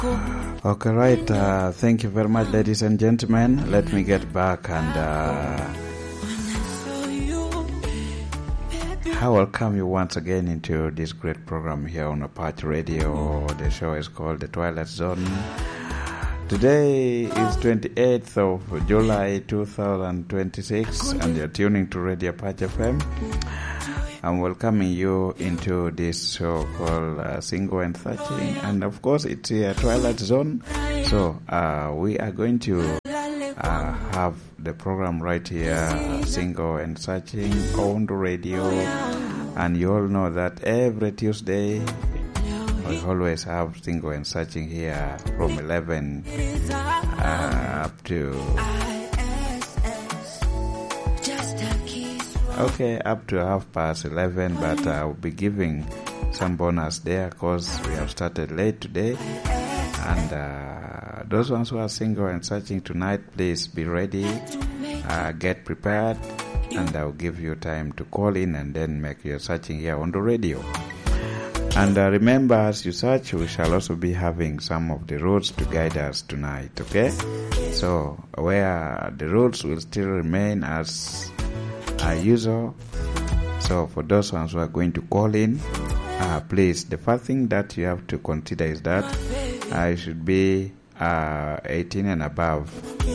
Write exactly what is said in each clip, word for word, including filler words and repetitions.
Okay, right. Uh, thank you very much, ladies and gentlemen. Let me get back and uh, I welcome you once again into this great program here on Apache Radio. The show is called The Twilight Zone. Today is twenty-eighth of July two thousand twenty-six and you're tuning to Radio Apache F M. I'm welcoming you into this show called uh, Single and Searching, and of course it's a Twilight Zone. So uh, we are going to uh, have the program right here, uh, Single and Searching on the radio, and you all know that every Tuesday we always have Single and Searching here from eleven uh, up to Okay, up to half past eleven, but I'll be giving some bonus there because we have started late today. And uh, those ones who are single and searching tonight, please be ready, uh, get prepared, and I'll give you time to call in and then make your searching here on the radio. And uh, remember, as you search, we shall also be having some of the rules to guide us tonight, okay? So, where the rules will still remain as as usual. So for those ones who are going to call in, uh, please, the first thing that you have to consider is that uh, you should be uh, eighteen and above.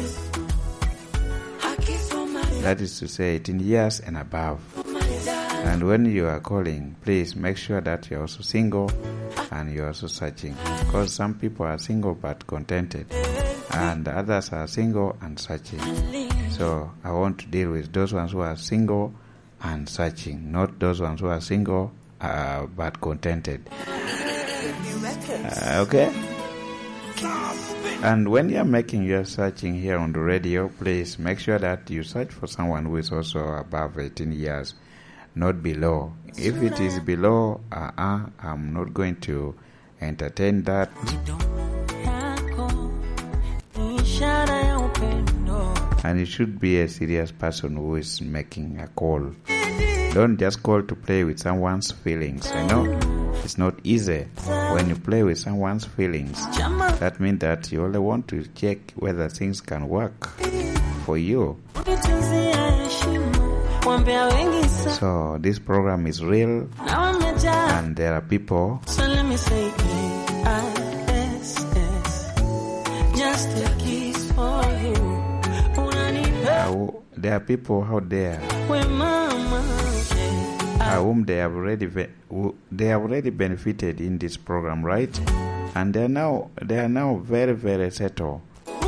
That is to say eighteen years and above. And when you are calling, please make sure that you're also single and you're also searching, because some people are single but contented and others are single and searching. So I want to deal with those ones who are single and searching, not those ones who are single uh, but contented. Uh, okay? And when you are making your searching here on the radio, please make sure that you search for someone who is also above eighteen years, not below. If it is below, uh-uh, I'm not going to entertain that. And it should be a serious person who is making a call. Don't just call to play with someone's feelings. I know it's not easy when you play with someone's feelings. That means that you only want to check whether things can work for you. So this program is real, and there are people. So let me say just a kiss for you. Uh, there are people out there uh, whom they have already ve- they have already benefited in this program, right? And they are now they are now very very settled.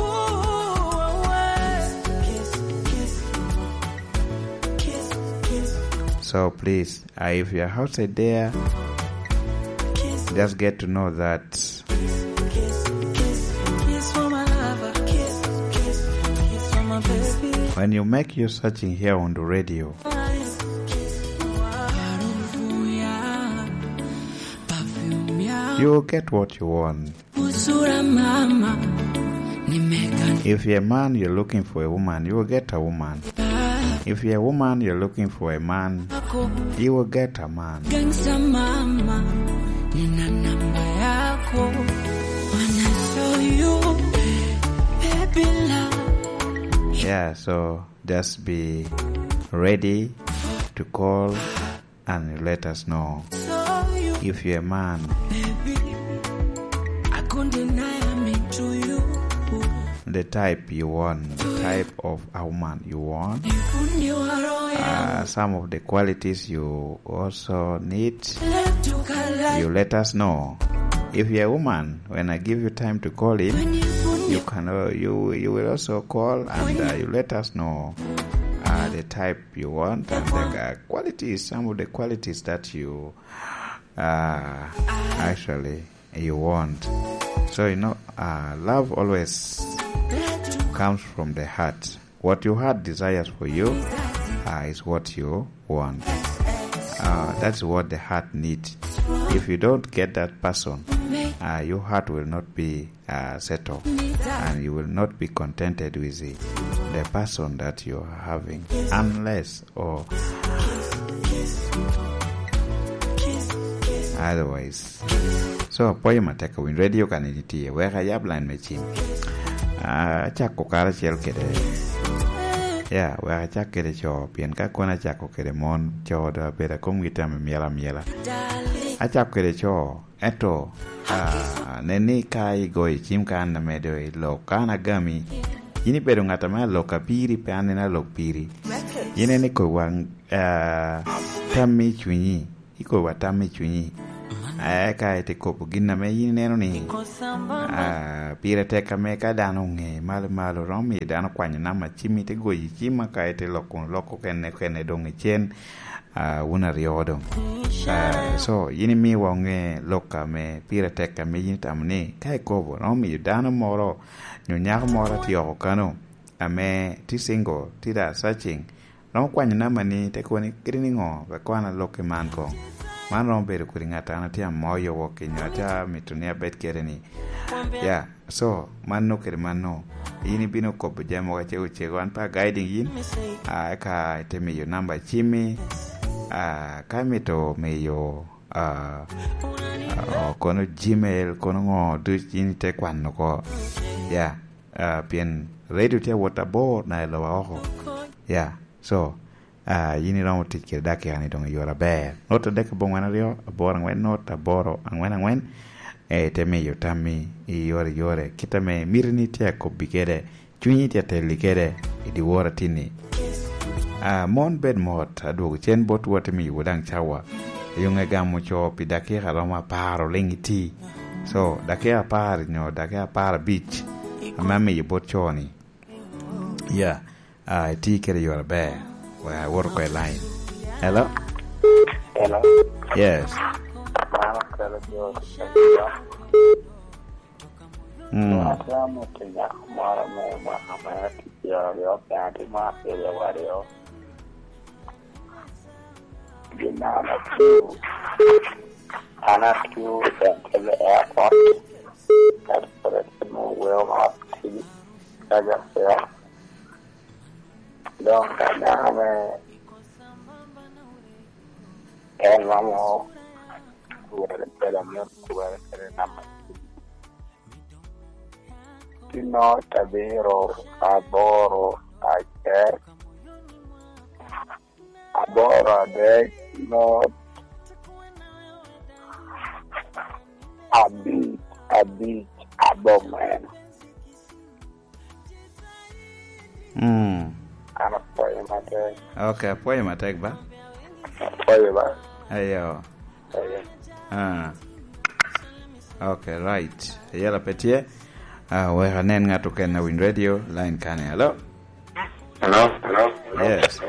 So please, uh, if you are outside there, just get to know that when you make your searching here on the radio, you will get what you want. If you're a man, you're looking for a woman, you will get a woman. If you're a woman, you're looking for a man, you will get a man. Yeah, so just be ready to call and let us know. If you're a man, the type you want, the type of a woman you want, uh, some of the qualities you also need, you let us know. If you're a woman, when I give you time to call in, you can uh, you you will also call and uh, you let us know uh, the type you want and the uh, qualities, some of the qualities that you uh, actually you want. So you know, uh, love always comes from the heart. What your heart desires for you uh, is what you want. Uh, that's what the heart needs. If you don't get that person, uh, your heart will not be uh, settled, and you will not be contented with the, the person that you are having, unless or otherwise. so apoyo matek win radio kan nitie weka yab line me chim ah chako kara chiel kede ya weka chak kede cho pien ka kona chako kede mon cho da beda kom gitame miela miela achako kede cho eto ah neni kai goi chim kan na medo lo kana gami ini bedo ngata ma lo kapiri pe anena lo piri yine ne ko wang uh, tammi chunyi iko wa tammi chunyi ai kai te ko ginna me yine neno ni ah pira te ka me ka dano nge mal mal romi dano kwanya na ma chimi te goyi chima kai te lokon loko kenne kenne dong chen uh, una riodo uh, so yine mi wange loka me pira te ka me yine tamni kai ko romi dano moro nyonya moro ti o kano ame ti single ti da searching no kwanya na mani te ko ni krini ngo ba kwana loke man ko man rom bere kuri ngata na ti amoyo wo kinyata mitunia bet kere ni yeah so man no kere man no yini bino ko bujamo ka cheu chego an pa guiding yin a ka te me yo number chimi a ka mito me yo a kono gmail kono ngo du yini te kwan no ko yeah uh, pien radio te wota bo na lo ho yeah so ah uh, yini ramu tikir dake ani dong yora bear nota dek bongwana rio abora ngwen nota boro angwen angwen e teme yo tami i yore yore kitame mirni te ko bigede chunyi te te likede idi wora tini ah uh, mon bed mot adu chen bot wote mi wudang chawa yunga gamu cho pi dake roma paro lengiti so dake apar nyo dake apar beach amame y bot choni yeah ah uh, tikere yora bear where I work by line. Hello? Hello? Yes. Mm. Anak you went to the airport. That's for it to move well up to the Don't come down there. And one more. Who had a better milk to wear a number. You know, Tabero, Aboro, I care. Aboro, they know. A beat, a beat, a bomb man. Hmm. I'm a poem attack. Okay, poem attack ba? Poem ba? Ayo. Ayo. Ah. Okay, right. Yala petie. Ah, we hanen ngatu ken na Win Radio line kane. Hello. Hello. Hello. Yes.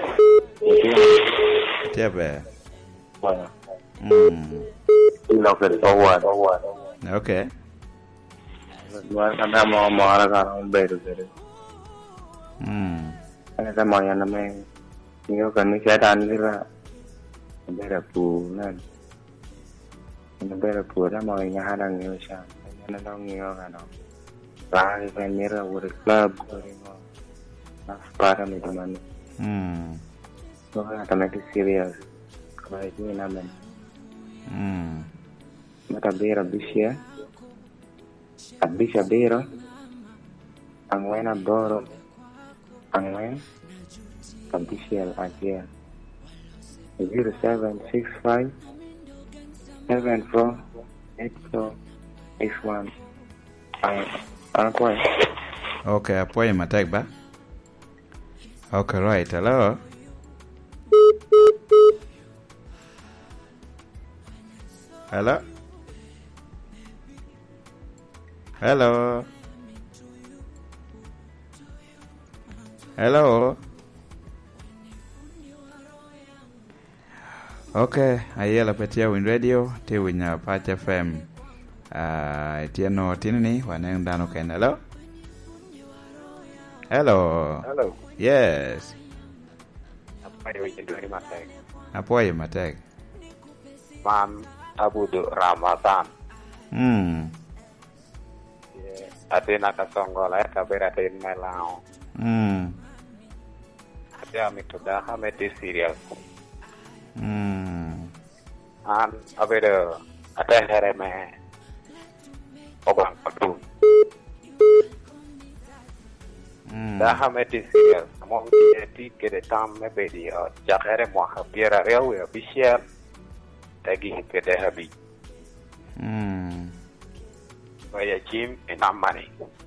Tiabe. Bueno. Hmm. Lo que forward, forward. Okay. Luar kata mau mau arah karang beru beru. Hmm. Ana sama yang namanya nyo kan ni saya dan kira bera pu nan. Ana bera pu dah mau yang hadang nyo sya. Ana dong nyo kan. Lah kan mira ur club ko. Nas para mi teman. Hmm. So kata mati serius. Kalau ini namen. Hmm. Mata bera bisya. Abisha bera. Angwena doro. Angwen official again zero seven six five seven four eight four eight one. Ano po? Okay, apoy matag ba? Okay, right. Hello. Hello. Hello. Hello. Okay, ayela petia Win Radio, te winya Patch F M. Ah, uh, tiano tinini waneng dano ken. Hello. Hello. Hello. Yes. Apa yang kita doing matek? Apa yang matek? Man Abu do Ramadan. Hmm. Yeah. Ate nakasongola ya berada di Melang. Hmm. Ya mitoda hamete serial. Hmm. An abeda ada hereme Obang Patu. Da hameti serial. Mo ti ke de tam me be di o jakere mo ha piera rewe official. Tagi ke de habi. Hmm. Via Jim and money.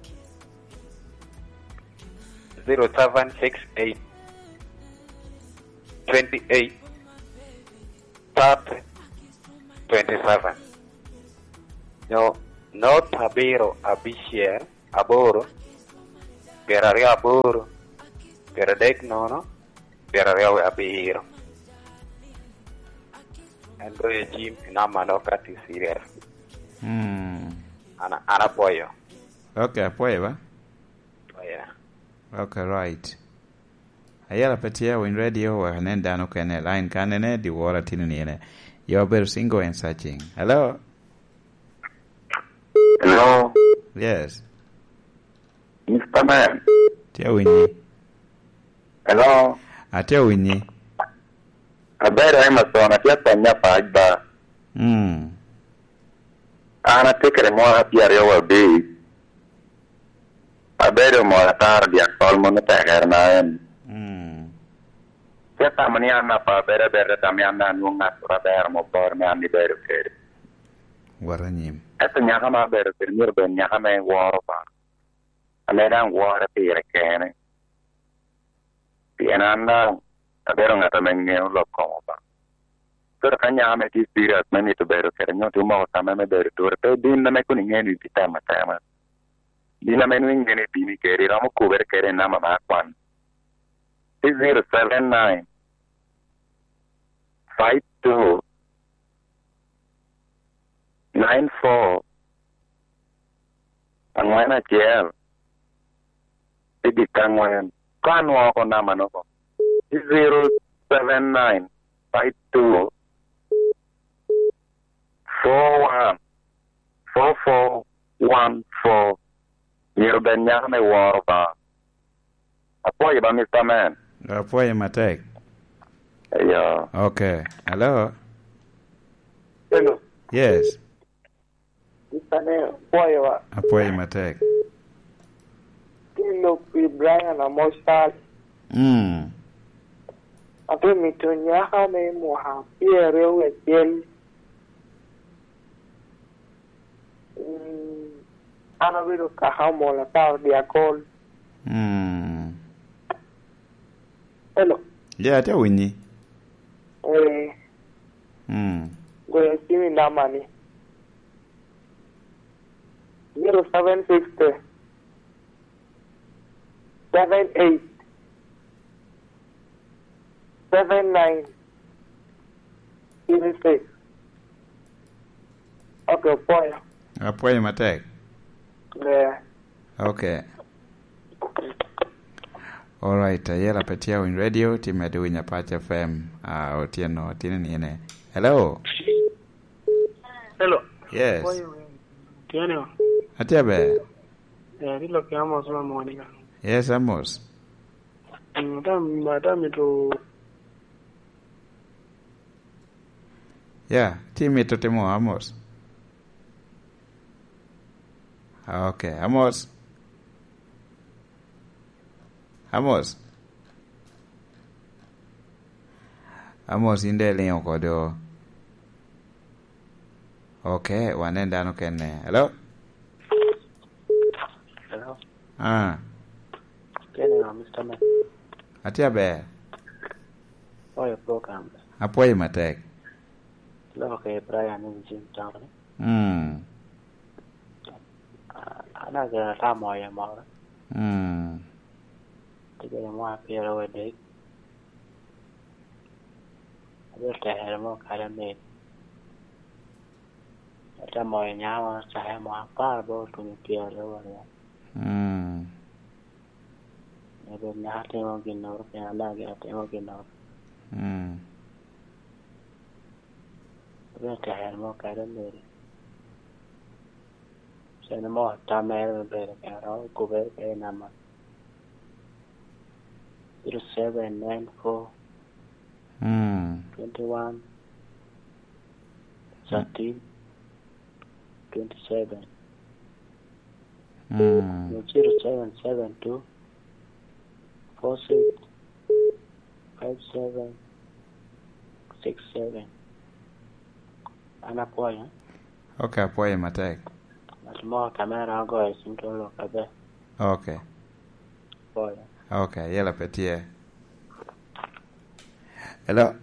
Zero seven six eight twenty eight thirty twenty seven. No, no tabiro abishare aboro. Peraria aboro. Peradek nono. Peraria abiro. And go a gym in Amanoka to Syria. Hmm. Ana ana poyo. Okay, poyo ba? Yeah. Okay, right. Ayala petia win radio wa hanenda no kene line kanene di wara tinine. You're better single and searching. Hello? Hello? Yes. Mister Man? Tia winyi. Hello? Atia winyi. Habari Emerson, atia tanya paajba. Hmm. Ana tekere mo apia rewa be. Habari mo atar dia kol mo teker na en. Hmm. Siapa mani ana pa bere bere tami ana nunga sura ber mo por me ani bere kere. Waranyim. Esa nyaka ma bere kere mir ben nyaka me woro pa. Ane dan woro pire kene. Tiena anda abero ngata menge lo komo pa. Pero kanya me ti serious me ni to bere kere nyo tu mo ta me bere tu pe din na me kuni ngeni ti tema tema. Din na me ngeni ti ni kere ramo ku bere kere na ma ma kwan. zero seven nine five two nine four angwana jel idi kangwan kanwa ko nama no ko zero seven nine five two four one four four one four Yerben Yahme Warba. Apoy ba Mister Man? Apoy matek. Yeah. Okay. Hello? Hello. Yes. Mister Man, apoy wa. Apoy matek. Kilo pi Brian Amosal. Hmm. Ape mitonya ha me mo ha piere we jel. Mm. Ana vero ka ha mo la tar dia call. Hmm. Hello. Yeah, tia winyi. Eh. Hmm. Go see me na money. zero seven six seven eight seven nine zero six. Okay, boy. Apoy matek. Yeah. Okay. All right. Ayela petia win radio timedu winya Pacha F M. Ah, uh, otieno tine niene. Hello. Hello. Yes. Tiene. Atia be. Eh, dilo que amo solo Mónica. Yes, Amos. Madam, madam to. Yeah, timi totemo Amos. Okay, Amos. Amos. Amos inde leo kodo. Okay, wanenda no kene. Hello? Hello. Ah. Tiene, Mister Man. Atia be. Oh, your program. Apoy matek. Lo que Brian in Jim Town. Hmm. Ana ga ta mo ya mo. Hmm. Tiga mo piere we de. Abe ta mo kala me. Ta mo nya mo sa mo pa bo tu piere we. Hmm. Ebe na te mo gino pe ala ga te mo gino. Hmm. Abe ta mo kala me. Se ne mo ta me be ka ro ku be ke na ma. zero seven nine four Hmm. twenty-one thirteen twenty-seven. Mm. zero seven seven two four six five seven six seven. Anapoya. Okay, apoya matek. Natuma kamera go isintolo kabe. Okay. Poya. Okay, yela petie. Hello.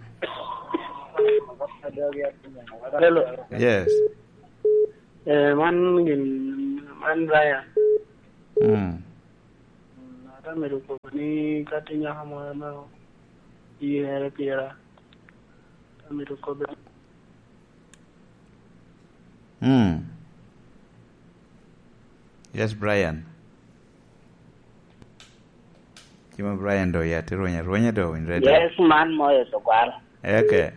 Hello. Yes. Eh, man gin man Brian. Mm. Nata meruko ni katinya hama na iere piera. Meruko be. Mm. Yes, Brian. Kima Brian do ya tironya ronya do in radio. Yes, man moyo sokwal. Okay.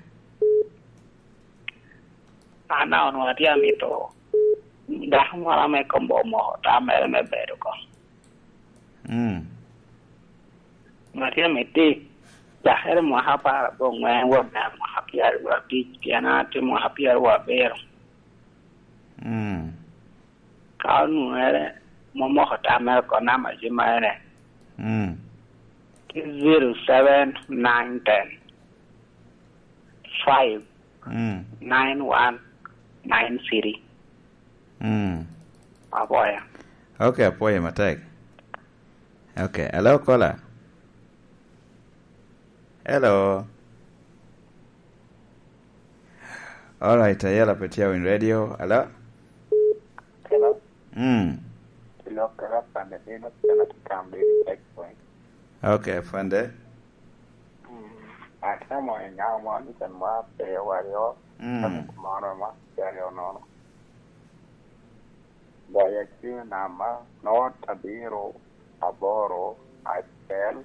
Ana ono atia mito. Dah mara me kombo mo ta mere me beru ko. Mm. Matia meti. Dah her mo hapa bo ngwe wo na mo hapia wa ti kiana ti mo hapia wa beru. Mm. Ka nu ere mo mo ta mere ko na ma jima ere. Mm. zero seven nine ten five Mm. nine one nine three. Mm. Apoya. Okay, apoya matek. Okay, hello caller. Hello. All right, ayala petia in radio. Hello. Hello. Mm. Hello, kerap anda ini nak kambil checkpoint. Okay, fande. Ada mau yang mau ni kan mau pewario. Mm. Mana mas pewario nono. Daya kiri nama not abiro aboro adel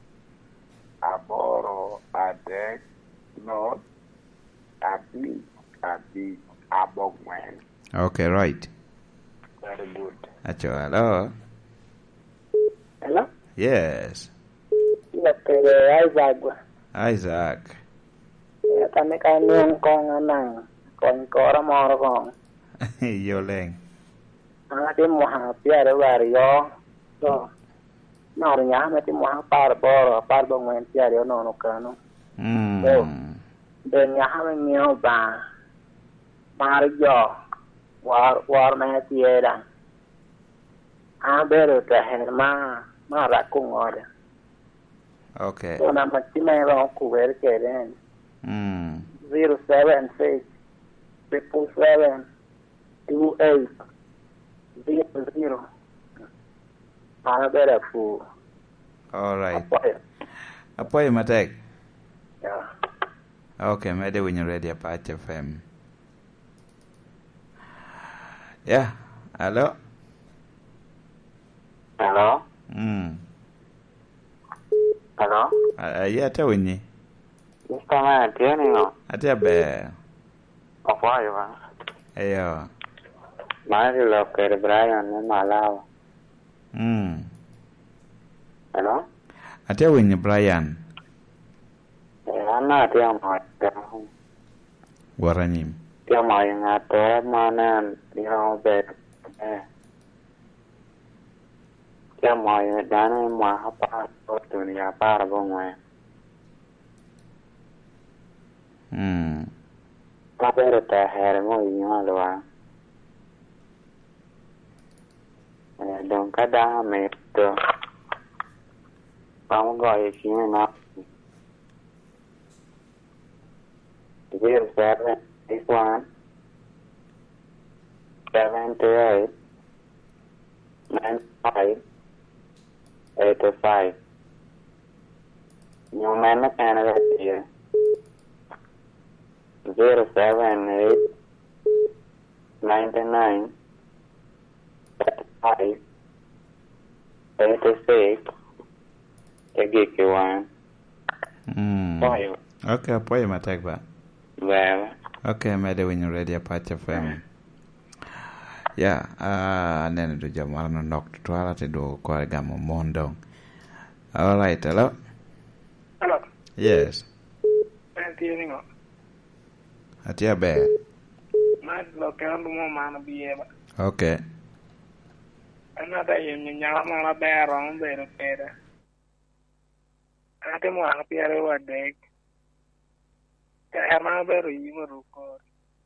aboro adek not abi abi abogman. Okay, right. Very good. Acho, hello. Hello? Yes. Ya tere Isaac. Isaac. Ya kami kanu kong anang. Kong kora moro kong. Yoleng. Ang ati mo hapia re wario. So. Narinya mati mo hapar boro. Par bong wen tiario no no kanu. Mm. Oh. Den ya hame mio ba. Mario. War war me tiera. A bero te herma. Mara kung ora. Okay. So na mati me ro ku ver keren. Mm. zero seven six triple seven two eight zero zero. Ana bera fu. All right. Apoya. Apoya matek. Yeah. Okay, mede when you're ready at F M. Yeah. Hello. Hello. Mm. Hello. Uh, yeah, tell me. Mister Man, tiene no. Atia be. Apa ya bang? Ayo. Mari lo ke Brian ni malau. Mm. Hello. Atia when Brian. Ana dia mau dah. Waranyim. Dia mau yang atau mana dia mau ber. Eh. Dia mau yang dana mau apa dunia apa bang? Hmm. Tapi ada hari mau ingat loh. Eh, dong kadang itu. Kamu gak isinya nak. Zero seven six one seven two eight nine five eight five. Yung mana Canada here. Zero seven eight ninety nine five eighty six eighty one. Hmm. Five. Okay, apoya matek ba. Well. Okay, mede when you're ready at F M. Yeah, ah, uh, nene do jamal no nok to ala te do ko gamo mondong. All right, hello. Hello. Yes. Tiene no. Atia be. Ma lo que ando mo mana biye ba. Okay. Another in Yamala bear on the better. I don't want to be a reward day. I have a very evil record.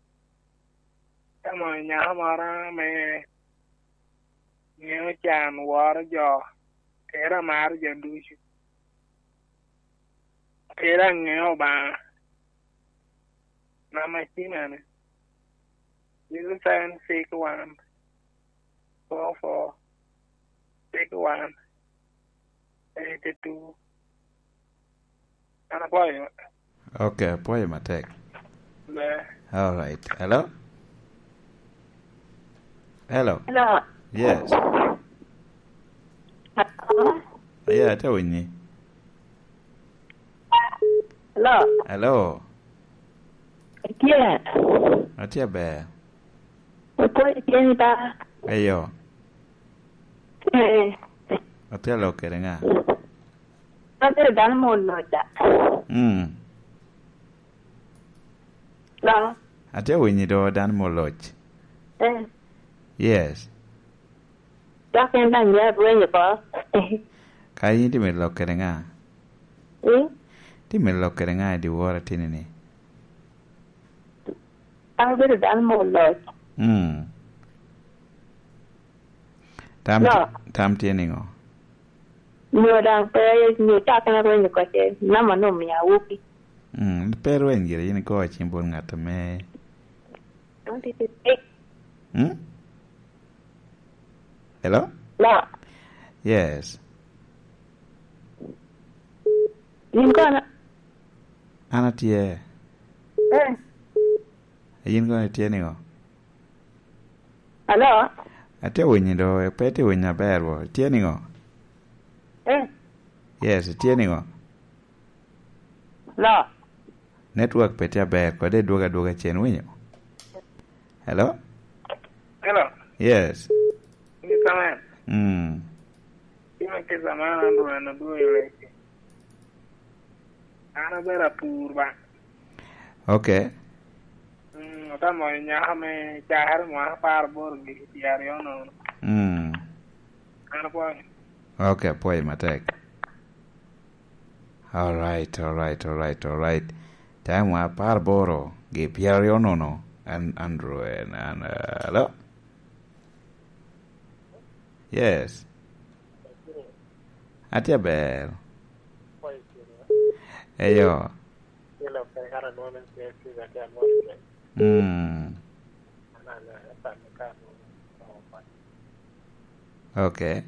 Come on, Yamara may you can water jaw. Tera marriage and do you. Tera no ba. Nama Siman. You can take one. Four four. Take one. Eighty-two. And a boy. Okay, boy, my take. Yeah. All right. Hello? Hello? Hello. Yes. Hello. Yeah, tell me. Hello. Hello? Yeah. What's your bear? What point again ba? Hey, yo. Eh. What's your local? Ada dan mo no da. Hmm. Hello. I tell when you do Dan Moloch. Eh. Yes. Da kan dan ya bro ya ba. Kai di me local nga. Eh. Di me local nga di wara tinini. Ada dan mo no. Hmm. Tam No. tam tieningo. Mo dan pe ni ta kan bro ni ko te. Na ma no mi ya wuki. Hmm. Pero en gira yini ko chimbon ngata me. Anti te te. Hmm? Hello? No. Yes. Yin ko na. Ana tie. Eh. Yin ko tieningo. Hello. Ate wenyi do e pete wenya berwo tieningo. Eh. Yes, tieningo. No. Network pete ber ko de duoga duoga chen wenyo. Hello? Hello. Yes. You come in. Hmm. You make a man and do and do it. Ana better poor back. Okay. Hmm. Come on, Yahame, Jaharma, Parborg, Yariano. Hmm. Ana boy. Okay, boy, my take. All right, all right, all right, all right. Time wa Parboro, ge Piario no no, and Andrew and, and uh, hello? Yes. Atia bel. Hey yo. Hmm. Okay.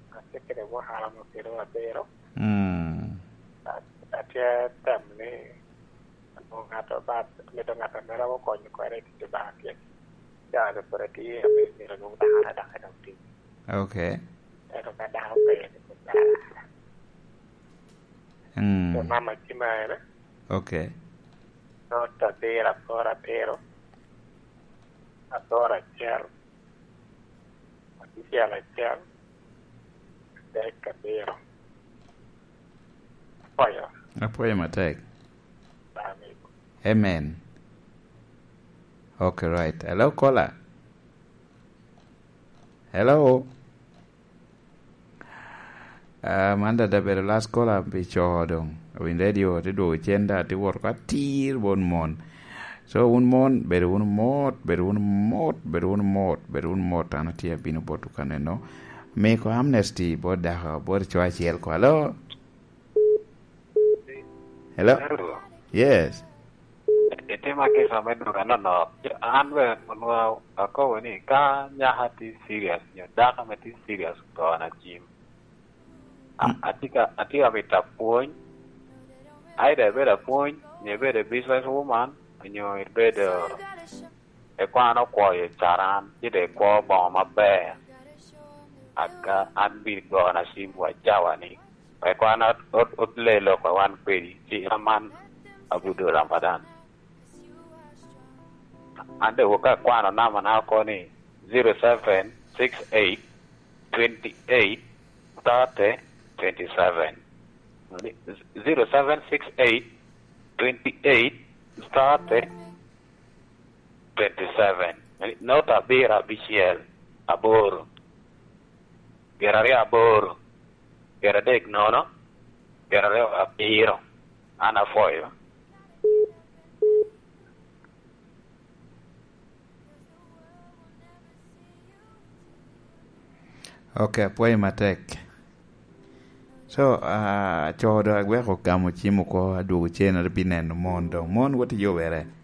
Hmm. Atia tamne ngato bat leto ngato mera ko ko ko re ti ba ke ya le perati ame ni no da da da ti Okay. Ero ka da pe Hmm. so mama ti mai na Okay. no ta tera ora pero atora cher ati la cher de ka pero Fire. Apoya my take. Amen. Amen. Okay, right. Hello, caller. Hello. Um, under the very last caller, be chodong. Win radio, the do agenda, the work at tear one mon. So one mon, better one more, better one more, better one more, better one more, and a tear been about to caneno. Make amnesty, but the board choice yell. Hello. Hello. Hello. Yes. Ete make sama no kana no. Anwe monwa ako ni ka nya hati serious nya da ka meti serious to na gym. Atika atika beta point. Ai da beta point, ne beta business woman, nyo beta e kwa no ko ye charan, ide ko ba ma be. Aka an bi go na simwa jawani.ไปกว่านั้นอดอดเลยโลกว่าวันปีที่มันอาบุดุรามดันอันเดียวกันกว่านั้นมันเอาคนนี้ zero seven six eight twenty-eight thirty twenty-seven zero seven six eight twenty-eight thirty twenty-seven nota bira bishel aboro piero ariyo aboro, piero adek nono, piero ariyo abiro, an afuoyo. Okay, apuoyo matek. So, uh, chodo agweko kamo chiemo ko aduogo chien ar bineno mondo. Mon wati yo were.